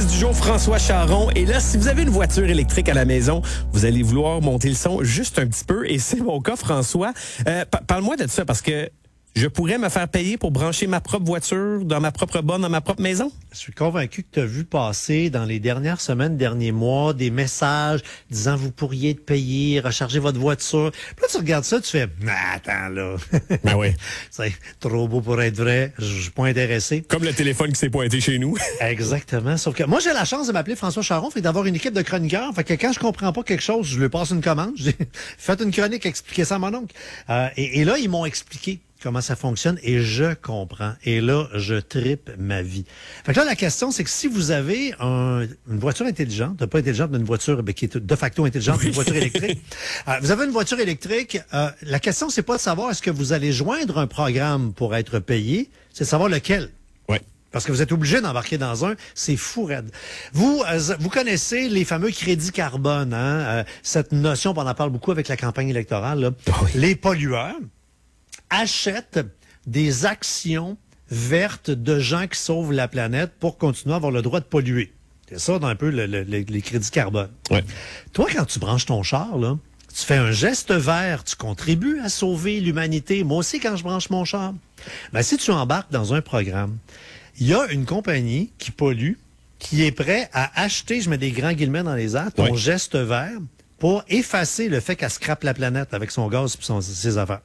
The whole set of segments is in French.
quiz du jour, François Charon. Et là, si vous avez une voiture électrique à la maison, vous allez vouloir monter le son juste un petit peu. Et c'est mon cas, François. Parle-moi de ça, parce que je pourrais me faire payer pour brancher ma propre voiture dans ma propre borne, dans ma propre maison? Je suis convaincu que tu as vu passer dans les dernières semaines, derniers mois, des messages disant vous pourriez être payé, recharger votre voiture. Puis là, tu regardes ça, tu fais attends là. Ben oui. C'est trop beau pour être vrai. Je suis pas intéressé. Comme le téléphone qui s'est pointé chez nous. Exactement. Sauf que moi, j'ai la chance de m'appeler François Charon, fait d'avoir une équipe de chroniqueurs. Fait que quand je comprends pas quelque chose, je lui passe une commande. Je dis, faites une chronique, expliquez ça à mon oncle. Et là, ils m'ont expliqué comment ça fonctionne et je comprends. Et là, je tripe ma vie. Fait que là, la question, c'est que si vous avez une voiture intelligente, pas intelligente, mais une voiture qui est de facto intelligente, une voiture électrique. Vous avez une voiture électrique, la question, c'est pas de savoir est-ce que vous allez joindre un programme pour être payé, c'est de savoir lequel. Ouais. Parce que vous êtes obligé d'embarquer dans un, c'est fou raide. Vous connaissez les fameux crédits carbone, hein? Cette notion, on en parle beaucoup avec la campagne électorale, là. Oh oui. Les pollueurs achètent des actions vertes de gens qui sauvent la planète pour continuer à avoir le droit de polluer. C'est ça, un peu les crédits carbone. Ouais. Toi, quand tu branches ton char, là, tu fais un geste vert, tu contribues à sauver l'humanité. Moi aussi, quand je branche mon char. Ben, si tu embarques dans un programme, il y a une compagnie qui pollue, qui est prêt à acheter, je mets des grands guillemets dans les airs, ton geste vert pour effacer le fait qu'elle scrape la planète avec son gaz et ses affaires.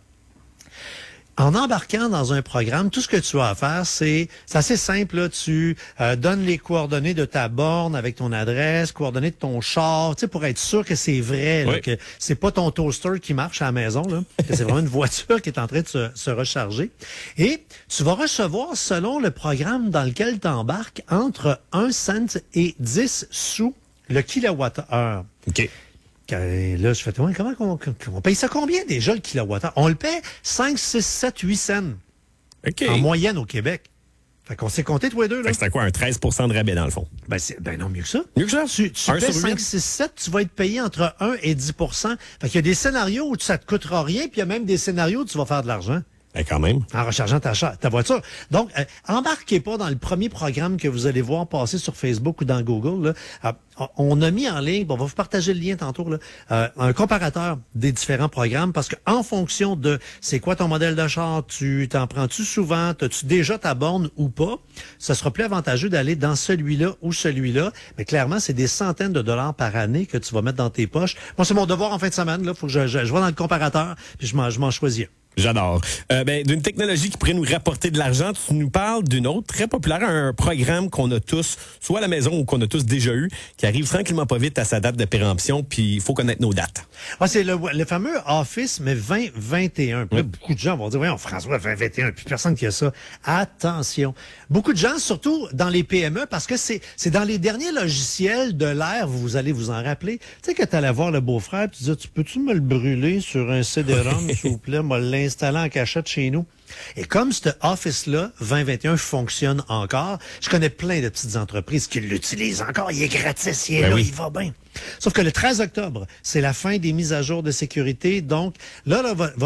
En embarquant dans un programme, tout ce que tu as à faire, c'est assez simple. Là. Tu donnes les coordonnées de ta borne avec ton adresse, coordonnées de ton char, tu sais, pour être sûr que c'est vrai, là, que c'est pas ton toaster qui marche à la maison, là, que c'est vraiment une voiture qui est en train de se recharger. Et tu vas recevoir, selon le programme dans lequel tu embarques, entre 1 cent et 10 sous le kilowattheure. OK. Là, je fais, comment on paye ça combien déjà le kilowattheure? On le paie 5, 6, 7, 8 cents. OK. En moyenne au Québec. Fait qu'on s'est compté tous les deux, là. C'était quoi, un 13 de rabais dans le fond? Ben non, mieux que ça. Mieux que ça? Tu paies 5, 6, 7, tu vas être payé entre 1 et 10 %. Fait qu'il y a des scénarios où ça te coûtera rien, puis il y a même des scénarios où tu vas faire de l'argent. Ben quand même. En rechargeant ta voiture. Donc, embarquez pas dans le premier programme que vous allez voir passer sur Facebook ou dans Google. Là. On a mis en ligne, on va vous partager le lien tantôt, là, un comparateur des différents programmes parce que en fonction de c'est quoi ton modèle de char, tu t'en prends-tu souvent, as-tu déjà ta borne ou pas, ça sera plus avantageux d'aller dans celui-là ou celui-là. Mais clairement, c'est des centaines de dollars par année que tu vas mettre dans tes poches. Moi, c'est mon devoir en fin de semaine. Là, faut que je vais dans le comparateur puis je m'en choisis un. J'adore. D'une technologie qui pourrait nous rapporter de l'argent, tu nous parles d'une autre très populaire, un programme qu'on a tous, soit à la maison ou qu'on a tous déjà eu, qui arrive tranquillement pas vite à sa date de péremption, puis il faut connaître nos dates. C'est le fameux Office, mais 2021. Puis là, beaucoup de gens vont dire, voyons, François, 2021, puis personne qui a ça. Attention. Beaucoup de gens, surtout dans les PME, parce que c'est dans les derniers logiciels de l'ère, vous allez vous en rappeler. Tu sais, que tu allais voir le beau-frère, tu disais, peux-tu me le brûler sur un CD-ROM, s'il vous plaît, moi l'installer en cachette chez nous? Et comme ce Office-là, 2021, fonctionne encore, je connais plein de petites entreprises qui l'utilisent encore. Il est gratis, il est là, il va bien. Sauf que le 13 octobre, c'est la fin des mises à jour de sécurité. Donc, là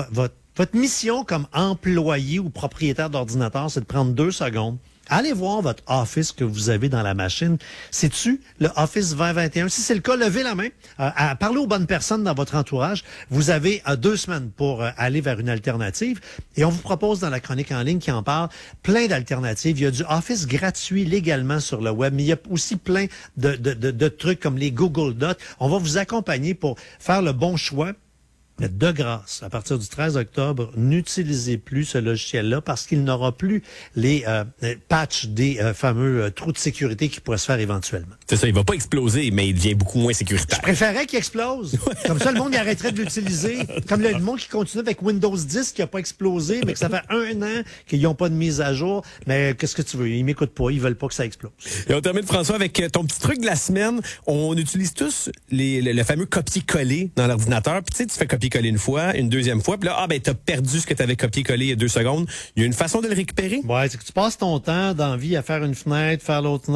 votre mission comme employé ou propriétaire d'ordinateur, c'est de prendre 2 secondes. Allez voir votre Office que vous avez dans la machine. C'est-tu le Office 2021? Si c'est le cas, levez la main. Parlez aux bonnes personnes dans votre entourage. Vous avez 2 semaines pour aller vers une alternative. Et on vous propose dans la chronique en ligne qui en parle plein d'alternatives. Il y a du Office gratuit légalement sur le web, mais il y a aussi plein de trucs comme les Google Docs. On va vous accompagner pour faire le bon choix. Mais de grâce, à partir du 13 octobre, n'utilisez plus ce logiciel-là parce qu'il n'aura plus les patchs des fameux trous de sécurité qui pourraient se faire éventuellement. C'est ça, il va pas exploser, mais il devient beaucoup moins sécuritaire. Je préférais qu'il explose. Comme ça, le monde y arrêterait de l'utiliser. Comme le monde qui continue avec Windows 10 qui n'a pas explosé, mais que ça fait 1 an qu'ils n'ont pas de mise à jour. Mais qu'est-ce que tu veux? Ils m'écoutent pas, ils veulent pas que ça explose. Et on termine, François, avec ton petit truc de la semaine. On utilise tous le fameux copier-coller dans l'ordinateur. Puis tu sais, tu fais copier-coller une fois, une deuxième fois, puis là, t'as perdu ce que t'avais copié-collé il y a 2 secondes. Il y a une façon de le récupérer? Ouais, c'est que tu passes ton temps dans la vie à faire une fenêtre, faire l'autre